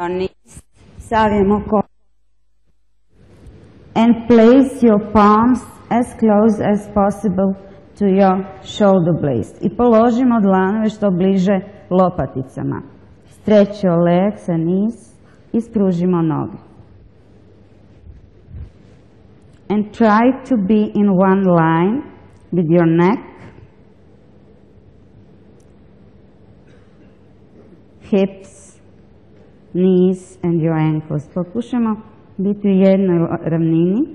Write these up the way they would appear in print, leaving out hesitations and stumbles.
knees, savijemo koljena. And place your palms as close as possible to your shoulder blades. I položimo dlanove što bliže lopaticama. Stretch your legs and knees. I spružimo noge. And try to be in one line with your neck, hips, knees and your ankles. Pokušamo biti u jednoj ravnini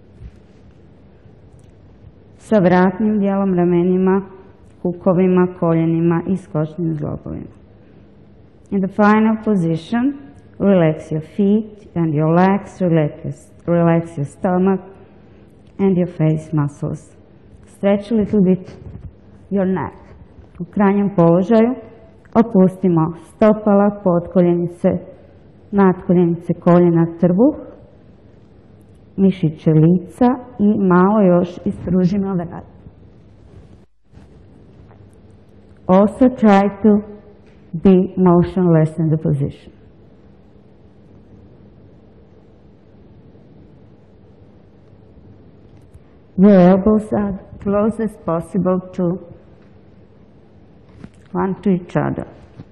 sa vratnim dijelom, ramenima, kukovima, koljenima i skočnim zglobovima. In the final position, relax your feet and your legs, relax your stomach and your face muscles. Stretch a little bit your neck. U krajnjem položaju opustimo stopala, potkoljenice, natkoljenice, koljena, trbuh, mišiće lica i malo još ispružimo vrat. Also try to be motionless in the position. Your elbows are close as possible to one to each other.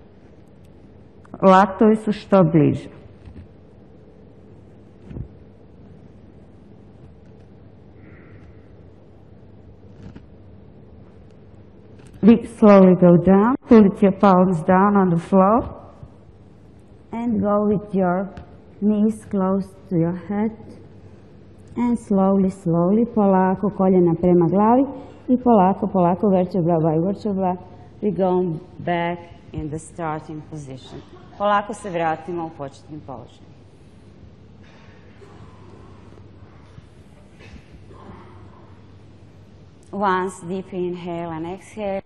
Latovi su što bliže. We slowly go down, pull your palms down on the floor and go with your knees close to your head and slowly, polako koljena prema glavi i polako, vertebra by vertebra, we go back in the starting position. Polako se vratimo u početni položaj. Once deep inhale and exhale.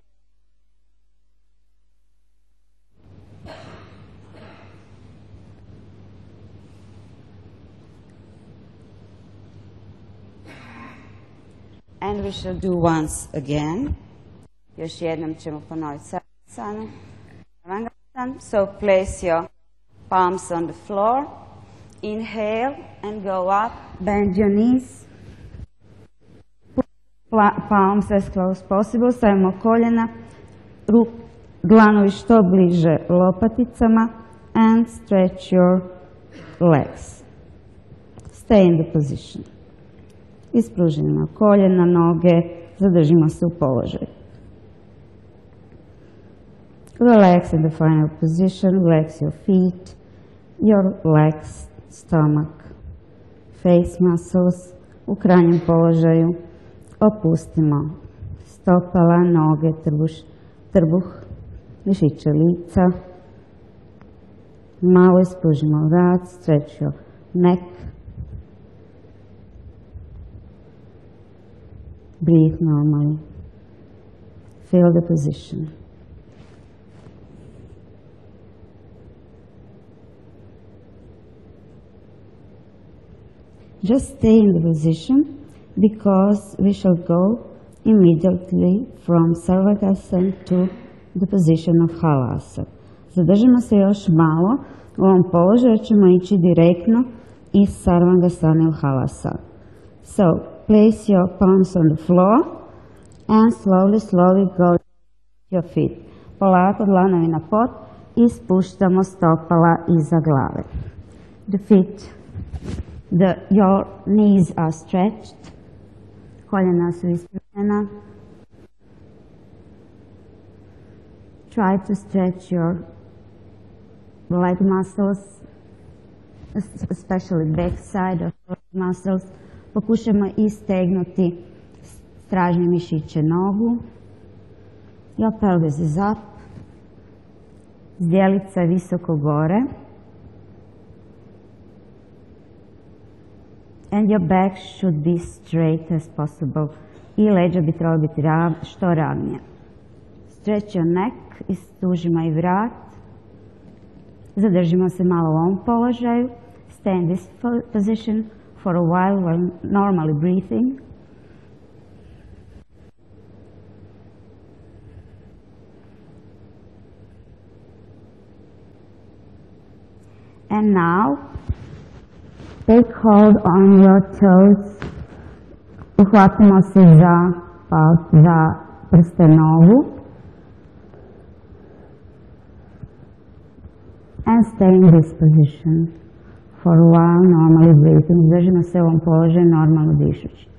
And we shall do once again. Još jednom ćemo ponoviti Savasanu. So place your palms on the floor. Inhale and go up. Bend your knees. Palms as close as possible. Stavimo koljena. Dlanovi što bliže lopaticama. And stretch your legs. Stay in the position. Ispružimo koljena, noge, zadržimo se u položaju. Relax in the final position, relax your feet, your legs, stomach, face muscles. U krajnjem položaju opustimo stopala, noge, trbuh, mišiće lica. Malo ispružimo vrat, stretch your neck. Breathe normally. Feel the position. Just stay in the position because we shall go immediately from Sarvagasana to the position of Halasana. Zadržimo se još malo u ovom položaju, ćemo ići direktno iz Sarvangasana u Halasana. So, place your palms on the floor and slowly go to your feet. Polako dlanovi na pod i spuštamo stopala iza glave. The feet, your knees are stretched. Koljena su ispružena. Try to stretch your leg muscles, especially back side of leg muscles. Pokušamo istegnuti stražnje mišiće nogu. Your pelvis is up. Zdjelica je visoko gore. And your back should be straight as possible. I leđa bi trebalo biti što ravnije. Stretch your neck, istužimo i vrat. Zadržimo se malo u ovom položaju. Stay in this position for a while normally breathing. And And now, take hold on your toes. Uhvatimo se za prstenovu. And stay in this position for a while, normally breathing. Držimo se u ovom položaju, normalno dišući.